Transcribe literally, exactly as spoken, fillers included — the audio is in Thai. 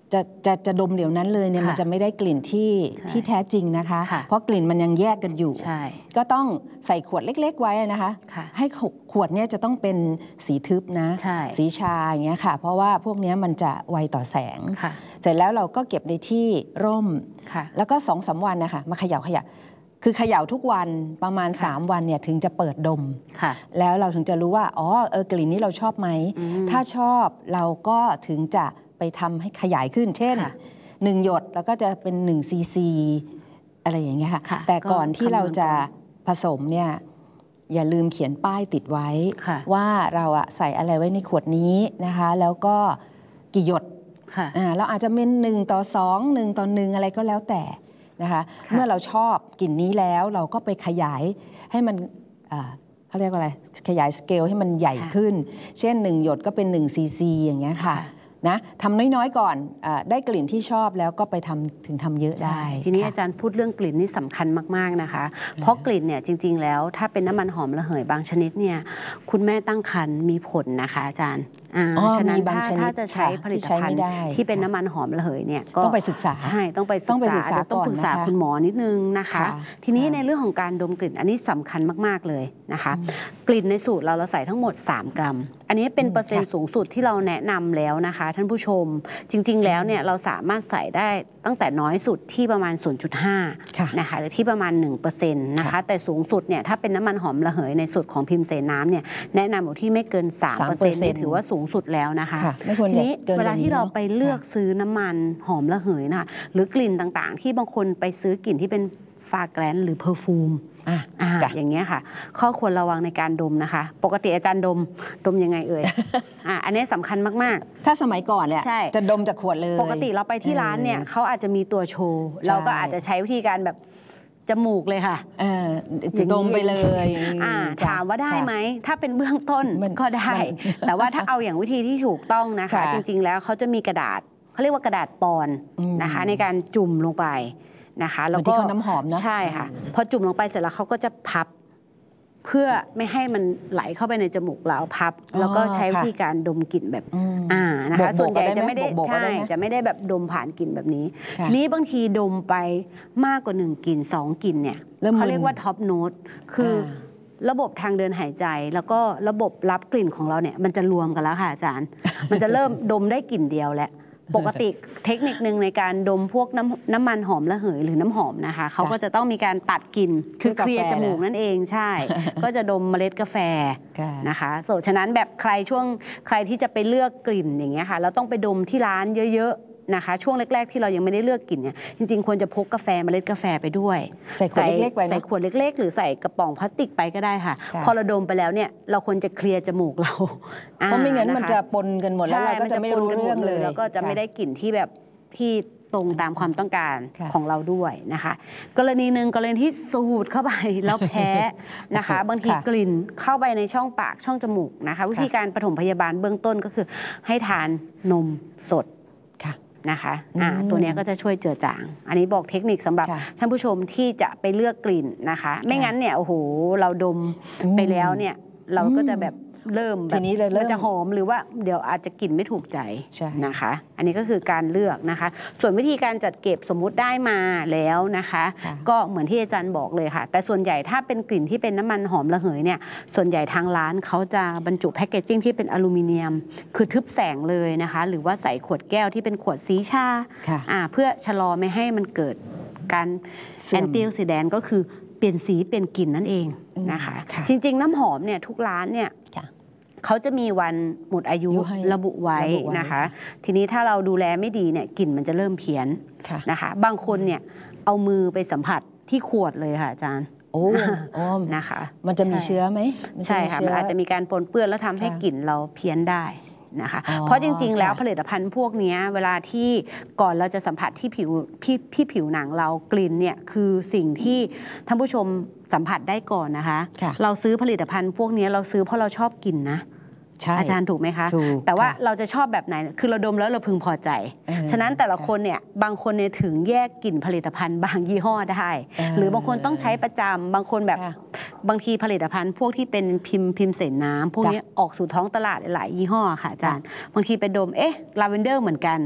จะจะจะดมเดี๋ยวนั้นเลยเนี่ยมันจะไม่ได้กลิ่นที่ที่แท้จริงนะคะเพราะกลิ่นมันยังแยกกันอยู่ก็ต้องใส่ขวดเล็กๆไว้นะคะให้ขวดเนี่ยจะต้องเป็นสีทึบนะสีชาอย่างเงี้ยค่ะเพราะว่าพวกนี้มันจะไวต่อแสงเสร็จแล้วเราก็เก็บในที่ร่มแล้วก็สองสามวันนะคะมาเขย่าเขย่าคือเขย่าทุกวันประมาณสามวันเนี่ยถึงจะเปิดดมแล้วเราถึงจะรู้ว่าอ๋อเออกลิ่นนี้เราชอบไหมถ้าชอบเราก็ถึงจะไปทำให้ขยายขึ้นเช่นหนึ่งหยดแล้วก็จะเป็นหนึ่งซีซีอะไรอย่างเงี้ยค่ะแต่ก่อนที่เราจะผสมเนี่ยอย่าลืมเขียนป้ายติดไว้ว่าเราอะใส่อะไรไว้ในขวดนี้นะคะแล้วก็กี่หยดเราอาจจะเป็นหนึ่งต่อสองหนึ่งต่อหนึ่งอะไรก็แล้วแต่นะคะเมื่อเราชอบกลิ่นนี้แล้วเราก็ไปขยายให้มันเขาเรียกว่าอะไรขยายสเกลให้มันใหญ่ขึ้นเช่นหนึ่งหยดก็เป็นหนึ่งซีซีอย่างเงี้ยค่ะนะทำน้อยๆก่อนอได้กลิ่นที่ชอบแล้วก็ไปทำถึงทำเยอะได้ทีนี้อาจารย์พูดเรื่องกลิ่นนี่สำคัญมากๆนะคะเพราะกลิ่นเนี่ยจริงๆแล้วถ้าเป็นน้ำมันหอมระเหยบางชนิดเนี่ยคุณแม่ตั้งครรภ์มีผลนะคะอาจารย์ฉะนั้นถ้าถ้าจะใช้ผลิตภัณฑ์ที่เป็นน้ำมันหอมระเหยเนี่ยก็ต้องไปศึกษาใช่ต้องไปศึกษาต้องปรึกษาคุณหมอนิดนึงนะคะทีนี้ในเรื่องของการดมกลิ่นอันนี้สำคัญมากๆเลยนะคะกลิ่นในสูตรเราเราใส่ทั้งหมดสามกรัมอันนี้เป็นเปอร์เซ็นต์สูงสุดที่เราแนะนำแล้วนะคะท่านผู้ชมจริงๆแล้วเนี่ยเราสามารถใส่ได้ตั้งแต่น้อยสุดที่ประมาณ ศูนย์จุดห้า นะคะหรือที่ประมาณ หนึ่งเปอร์เซ็นต์ นะคะแต่สูงสุดเนี่ยถ้าเป็นน้ำมันหอมระเหยในสูตรของพิมพ์เสน้ำเนี่ยแนะนำอยู่ที่ไม่เกิน สามเปอร์เซ็นต์ นี่ถือว่าสูงสุดแล้วนะคะทีนี้เวลาที่เราไปเลือกซื้อน้ำมันหอมระเหยนะคะหรือกลิ่นต่างๆที่บางคนไปซื้อกลิ่นที่เป็นฟาแกรนซ์หรือเพอร์ฟูมอ่าอย่างเงี้ยค่ะข้อควรระวังในการดมนะคะปกติอาจารย์ดมดมยังไงเอ่ยอ่าอันนี้สำคัญมากๆถ้าสมัยก่อนเนี่ยจะดมจากขวดเลยปกติเราไปที่ร้านเนี่ยเขาอาจจะมีตัวโชว์เราก็อาจจะใช้วิธีการแบบจมูกเลยค่ะดมไปเลยถามว่าได้ไหมถ้าเป็นเบื้องต้นก็ได้แต่ว่าถ้าเอาอย่างวิธีที่ถูกต้องนะคะจริงๆแล้วเขาจะมีกระดาษเขาเรียกว่ากระดาษปอนนะคะในการจุ่มลงไปนะคะแล้วก็น้ำหอมนะใช่ค่ะพอจุ่มลงไปเสร็จแล้วเขาก็จะพับเพื่อไม่ให้มันไหลเข้าไปในจมูกเราพับแล้วก็ใช้วิธีการดมกลิ่นแบบอ่านะคะส่วนใหญ่จะไม่ได้ใช่จะไม่ได้แบบดมผ่านกลิ่นแบบนี้ทีนี้บางทีดมไปมากกว่าหนึ่งกลิ่นสองกลิ่นเนี่ยเขาเรียกว่าท็อปโน้ตคือระบบทางเดินหายใจแล้วก็ระบบรับกลิ่นของเราเนี่ยมันจะรวมกันแล้วค่ะอาจารย์มันจะเริ่มดมได้กลิ่นเดียวแล้วปกติเทคนิคนึงในการดมพวกน้ำน้ำมันหอมระเหยหรือน้ำหอมนะคะเขาก็จะต้องมีการตัดกลิ่นคือเคลียร์จมูกนั่นเองใช่ก็จะดมเมล็ดกาแฟนะคะโสดฉะนั้นแบบใครช่วงใครที่จะไปเลือกกลิ่นอย่างเงี้ยค่ะเราต้องไปดมที่ร้านเยอะๆนะคะช่วงแรกๆที่เรายังไม่ได้เลือกกลิ่นเนี่ยจริงๆควรจะพกกาแฟเมล็ดกาแฟไปด้วยใส่ขวดเล็กๆไปใส่ขวดเล็กๆหรือใส่กระป๋องพลาสติกไปก็ได้ค่ะพอเราดมไปแล้วเนี่ยเราควรจะเคลียร์จมูกเราเพราะไม่งั้นมันจะปนกันหมดแล้วเราก็จะไม่รู้เรื่องเลยแล้วก็จะไม่ได้กลิ่นที่แบบที่ตรงตามความต้องการของเราด้วยนะคะกรณีหนึ่งกรณีที่สูดเข้าไปแล้วแพ้นะคะบางทีกลิ่นเข้าไปในช่องปากช่องจมูกนะคะวิธีการปฐมพยาบาลเบื้องต้นก็คือให้ทานนมสดนะคะอ่าตัวนี้ก็จะช่วยเจือจางอันนี้บอกเทคนิคสำหรับท่านผู้ชมที่จะไปเลือกกลิ่นนะคะไม่งั้นเนี่ยโอ้โหเราดมไปแล้วเนี่ยเราก็จะแบบเริ่มแบบมันจะหอมหรือว่าเดี๋ยวอาจจะกลิ่นไม่ถูกใจนะคะอันนี้ก็คือการเลือกนะคะส่วนวิธีการจัดเก็บสมมุติได้มาแล้วนะคะก็เหมือนที่อาจารย์บอกเลยค่ะแต่ส่วนใหญ่ถ้าเป็นกลิ่นที่เป็นน้ำมันหอมระเหยเนี่ยส่วนใหญ่ทางร้านเขาจะบรรจุแพคเกจจิ้งที่เป็นอลูมิเนียมคือทึบแสงเลยนะคะหรือว่าใส่ขวดแก้วที่เป็นขวดสีชาเพื่อชะลอไม่ให้มันเกิดการแอนตี้ออกซิแดนต์ก็คือเปลี่ยนสีเปลี่ยนกลิ่นนั่นเองนะคะจริงๆน้ำหอมเนี่ยทุกร้านเนี่ยเขาจะมีวันหมดอายุระบุไว้นะคะทีนี้ถ้าเราดูแลไม่ดีเนี่ยกลิ่นมันจะเริ่มเพี้ยนนะคะบางคนเนี่ยเอามือไปสัมผัสที่ขวดเลยค่ะอาจารย์โอ้นะคะมันจะมีเชื้อไหมใช่ค่ะมันอาจจะมีการปนเปื้อนแล้วทำให้กลิ่นเราเพี้ยนได้นะคะเพราะจริงๆแล้วผลิตภัณฑ์พวกนี้เวลาที่ก่อนเราจะสัมผัสที่ผิวที่ผิวหนังเรากลิ่นเนี่ยคือสิ่งที่ท่านผู้ชมสัมผัสได้ก่อนนะคะเราซื้อผลิตภัณฑ์พวกนี้เราซื้อเพราะเราชอบกลิ่นนะอาจารย์ถูกไหมคะแต่ว่าเราจะชอบแบบไหนคือเราดมแล้วเราพึงพอใจฉะนั้นแต่ละคนเนี่ยบางคนเนี่ยถึงแยกกลิ่นผลิตภัณฑ์บางยี่ห้อได้หรือบางคนต้องใช้ประจำบางคนแบบบางทีผลิตภัณฑ์พวกที่เป็นพิมพ์พิมพ์ใส่น้ำพวกนี้ออกสู่ท้องตลาดหลายยี่ห้อค่ะอาจารย์บางทีไปดมเอ๊ะลาเวนเดอร์เหมือนกัน